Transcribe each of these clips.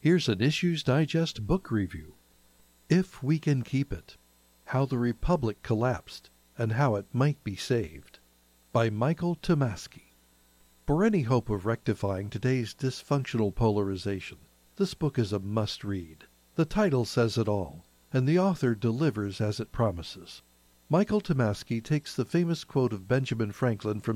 Here's an Issues Digest book review. If We Can Keep It: How the Republic Collapsed and How It Might Be Saved, by Michael Tomasky. For any hope of rectifying today's dysfunctional polarization, this book is a must-read. The title says it all, and the author delivers as it promises. Michael Tomasky takes the famous quote of Benjamin Franklin from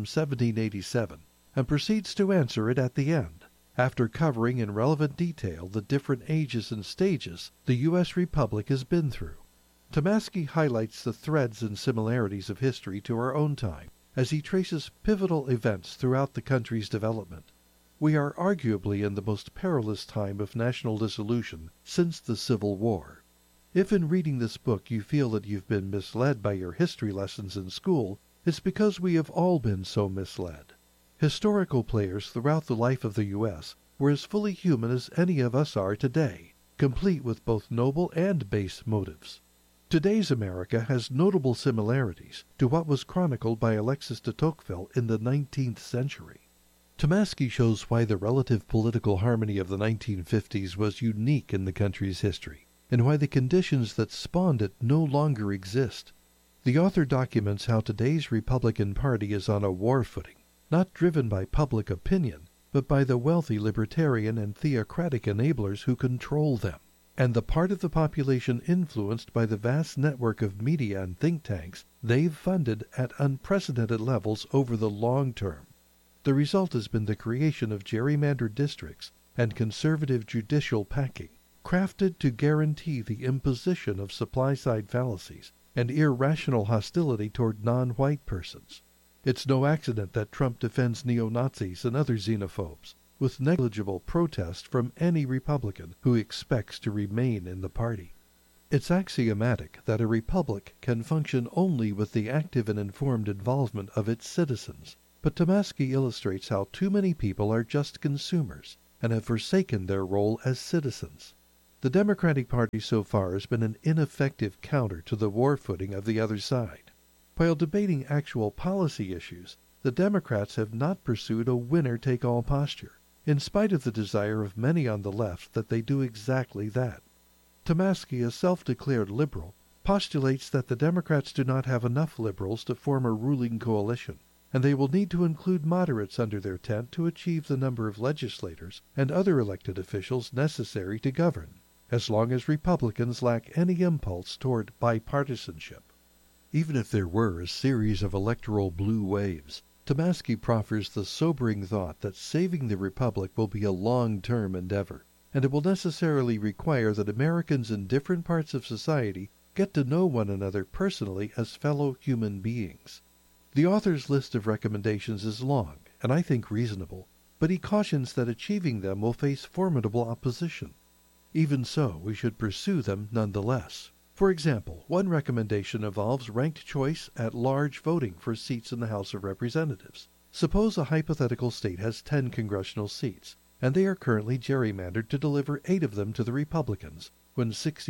1787 and proceeds to answer it at the end, after covering in relevant detail the different ages and stages the U.S. Republic has been through. Tomasky highlights the threads and similarities of history to our own time as he traces pivotal events throughout the country's development. We are arguably in the most perilous time of national dissolution since the Civil War. If in reading this book you feel that you've been misled by your history lessons in school, it's because we have all been so misled. Historical players throughout the life of the U.S. were as fully human as any of us are today, complete with both noble and base motives. Today's America has notable similarities to what was chronicled by Alexis de Tocqueville in the 19th century. Tomasky shows why the relative political harmony of the 1950s was unique in the country's history, and why the conditions that spawned it no longer exist. The author documents how today's Republican Party is on a war footing, not driven by public opinion, but by the wealthy libertarian and theocratic enablers who control them, and the part of the population influenced by the vast network of media and think tanks they've funded at unprecedented levels over the long term. The result has been the creation of gerrymandered districts and conservative judicial packing, crafted to guarantee the imposition of supply-side fallacies and irrational hostility toward non-white persons. It's no accident that Trump defends neo-Nazis and other xenophobes, with negligible protest from any Republican who expects to remain in the party. It's axiomatic that a republic can function only with the active and informed involvement of its citizens, but Tomasky illustrates how too many people are just consumers and have forsaken their role as citizens. The Democratic Party so far has been an ineffective counter to the war footing of the other side. While debating actual policy issues, the Democrats have not pursued a winner-take-all posture, in spite of the desire of many on the left that they do exactly that. Tomasky, a self-declared liberal, postulates that the Democrats do not have enough liberals to form a ruling coalition, and they will need to include moderates under their tent to achieve the number of legislators and other elected officials necessary to govern, as long as Republicans lack any impulse toward bipartisanship. Even if there were a series of electoral blue waves, Tomasky proffers the sobering thought that saving the Republic will be a long-term endeavor, and it will necessarily require that Americans in different parts of society get to know one another personally as fellow human beings. The author's list of recommendations is long, and I think reasonable, but he cautions that achieving them will face formidable opposition. Even so, we should pursue them nonetheless. For example, one recommendation involves ranked choice at large voting for seats in the House of Representatives. Suppose a hypothetical state has 10 congressional seats, and they are currently gerrymandered to deliver 8 of them to the Republicans, when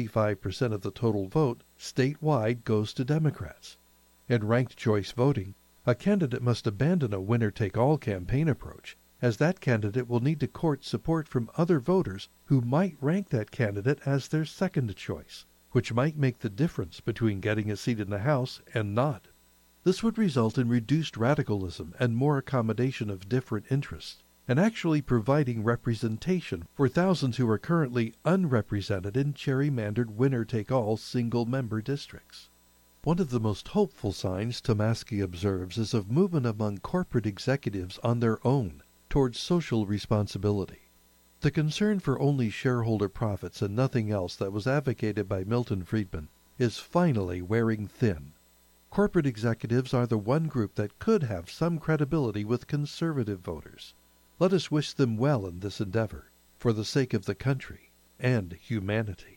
65% of the total vote statewide goes to Democrats. In ranked choice voting, a candidate must abandon a winner-take-all campaign approach, as that candidate will need to court support from other voters who might rank that candidate as their second choice, which might make the difference between getting a seat in the House and not. This would result in reduced radicalism and more accommodation of different interests, and actually providing representation for thousands who are currently unrepresented in gerrymandered winner-take-all single-member districts. One of the most hopeful signs Tomasky observes is of movement among corporate executives on their own towards social responsibility. The concern for only shareholder profits and nothing else that was advocated by Milton Friedman is finally wearing thin. Corporate executives are the one group that could have some credibility with conservative voters. Let us wish them well in this endeavor, for the sake of the country and humanity.